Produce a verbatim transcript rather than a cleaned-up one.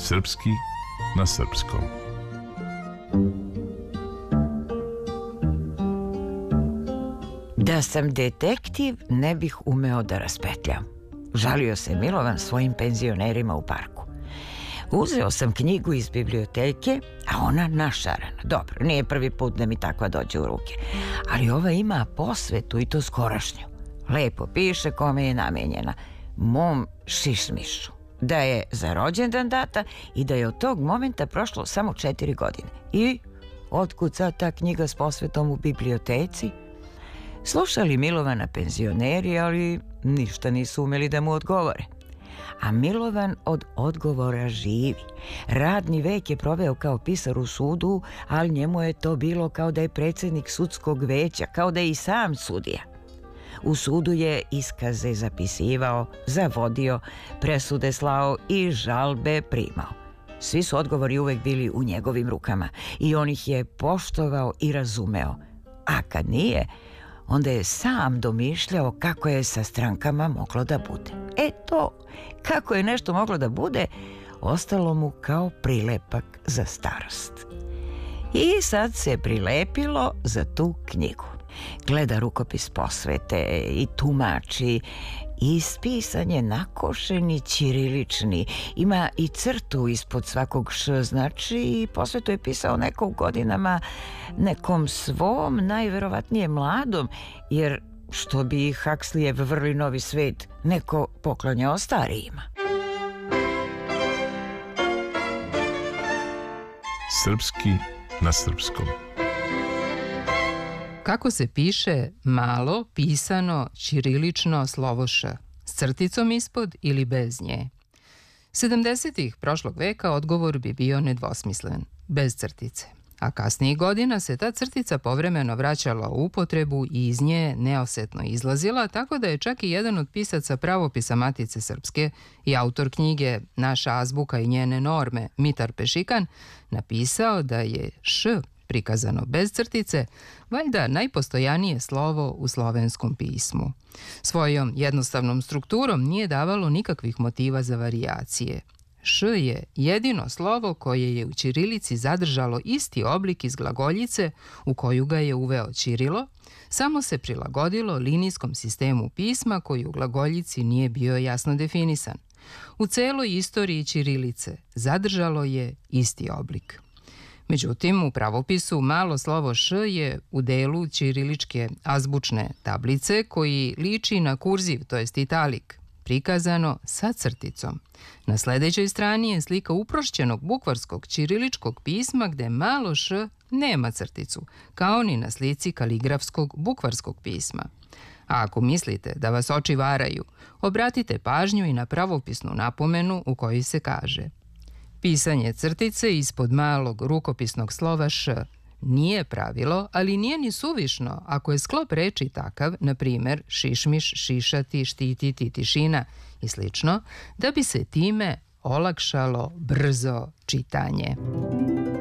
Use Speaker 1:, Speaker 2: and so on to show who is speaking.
Speaker 1: Srpski na srpskom.
Speaker 2: Da sam detektiv, ne bih umeo da raspetljam. Žalio se Milovan svojim penzionerima u parku. Uzeo sam knjigu iz biblioteke, a ona našarana. Dobro, nije prvi put da mi takva dođe u ruke. Ali ova ima posvetu i to skorašnju. Lepo piše kome je namenjena. Mom šišmišu. Da je za rođendan data i da je od tog momenta prošlo samo četiri godine. I otkud sad ta knjiga s posvetom u biblioteci? Slušali Milovana penzioneri, ali ništa nisu umeli da mu odgovore. A Milovan od odgovora živi. Radni vek je proveo kao pisar u sudu, ali njemu je to bilo kao da je predsjednik sudskog veća, kao da je i sam sudija. U sudu je iskaze zapisivao, zavodio, presude slao i žalbe primao. Svi su odgovori uvek bili u njegovim rukama i on ih je poštovao i razumeo. A kad nije, onda je sam domišljao kako je sa strankama moglo da bude. E to, kako je nešto moglo da bude, ostalo mu kao prilepak za starost. I sad se prilepilo za tu knjigu. Gleda rukopis posvete i tumači, ispisan je nakošeni ćirilični, ima i crtu ispod svakog š, znači posvetu je pisao neko u godinama nekom svom, najverovatnije mladom, jer što bi Huxleyev Vrli novi svet neko poklanjao starijima.
Speaker 1: Srpski na srpskom.
Speaker 3: Kako se piše malo, pisano, ćirilično slovo š, s crticom ispod ili bez nje? sedamdesetih prošlog veka odgovor bi bio nedvosmislen, bez crtice. A kasnijih godina se ta crtica povremeno vraćala u upotrebu i iz nje neosetno izlazila, tako da je čak i jedan od pisaca pravopisa Matice Srpske i autor knjige Naša azbuka i njene norme, Mitar Pešikan, napisao da je š prikazano bez crtice, valjda najpostojanije slovo u slovenskom pismu. Svojom jednostavnom strukturom nije davalo nikakvih motiva za varijacije. Š je jedino slovo koje je u ćirilici zadržalo isti oblik iz glagoljice u koju ga je uveo Ćirilo, samo se prilagodilo linijskom sistemu pisma koji u glagoljici nije bio jasno definisan. U celoj istoriji ćirilice zadržalo je isti oblik. Međutim, u pravopisu malo slovo š je u delu ćiriličke azbučne tablice koji liči na kurziv, to jest italik, prikazano sa crticom. Na sledećoj strani je slika uprošćenog bukvarskog ćiriličkog pisma gde malo š nema crticu, kao ni na slici kaligrafskog bukvarskog pisma. A ako mislite da vas oči varaju, obratite pažnju i na pravopisnu napomenu u kojoj se kaže: pisanje crtice ispod malog rukopisnog slova š nije pravilo, ali nije ni suvišno ako je sklop reči takav, na primer šišmiš, šišati, štititi, tišina i slično, da bi se time olakšalo brzo čitanje.